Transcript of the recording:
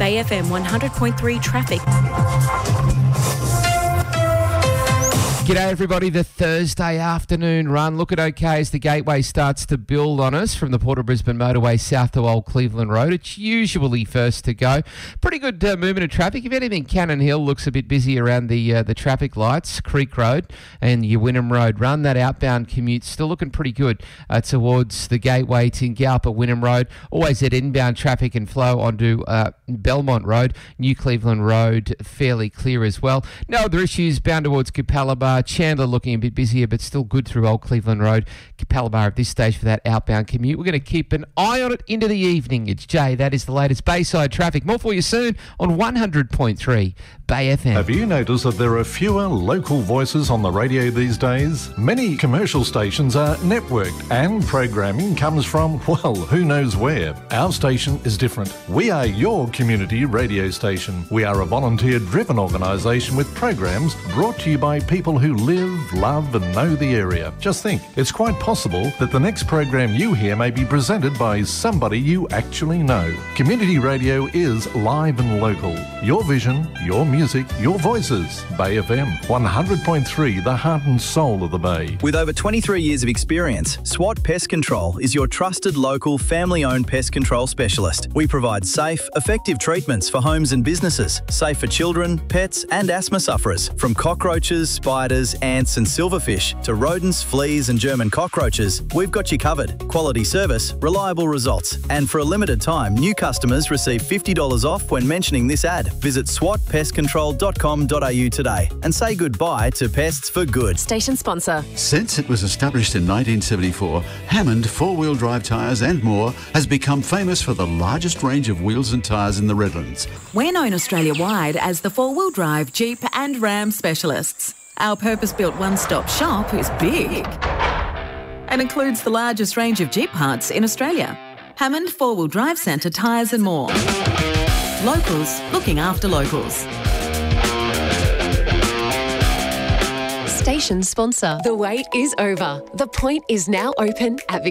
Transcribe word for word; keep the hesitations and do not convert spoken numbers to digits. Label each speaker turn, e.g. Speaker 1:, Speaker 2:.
Speaker 1: Bay F M one hundred point three traffic.
Speaker 2: G'day everybody, the Thursday afternoon run. Looking okay as the Gateway starts to build on us from the Port of Brisbane motorway south to Old Cleveland Road. It's usually first to go. Pretty good uh, movement of traffic. If anything, Cannon Hill looks a bit busy around the uh, the traffic lights, Creek Road and your Wynnum Road run. That outbound commute still looking pretty good uh, towards the Gateway, Tingalpa, Wynnum Road. Always that inbound traffic and flow onto uh, Belmont Road, New Cleveland Road, fairly clear as well. No other issues bound towards Capalaba. Chandler looking a bit busier, but still good through Old Cleveland Road. Capalaba at this stage for that outbound commute. We're going to keep an eye on it into the evening. It's Jay. That is the latest Bayside traffic. More for you soon on one hundred point three Bay F M.
Speaker 3: Have you noticed that there are fewer local voices on the radio these days? Many commercial stations are networked and programming comes from, well, who knows where. Our station is different. We are your community radio station. We are a volunteer-driven organisation with programs brought to you by people who live, love and know the area. Just think, it's quite possible that the next program you hear may be presented by somebody you actually know. Community radio is live and local. Your vision, your music, your voices. Bay F M, one hundred point three, the heart and soul of the Bay.
Speaker 4: With over twenty-three years of experience, SWAT Pest Control is your trusted local family-owned pest control specialist. We provide safe, effective treatments for homes and businesses, safe for children, pets and asthma sufferers. From cockroaches, spiders, ants and silverfish to rodents, fleas and German cockroaches, we've got you covered. Quality service, reliable results. And for a limited time, new customers receive fifty dollars off when mentioning this ad. Visit swat pest control dot com dot a u today and say goodbye to pests for good.
Speaker 1: Station sponsor.
Speaker 5: Since it was established in nineteen seventy-four, Hammond four-wheel drive tyres and more has become famous for the largest range of wheels and tyres in the Redlands.
Speaker 6: We're known Australia-wide as the four-wheel drive, Jeep and Ram specialists. Our purpose-built one-stop shop is big and includes the largest range of Jeep parts in Australia. Hammond Four-Wheel Drive Centre tyres and more. Locals looking after locals.
Speaker 7: Station sponsor. The wait is over. The Point is now open at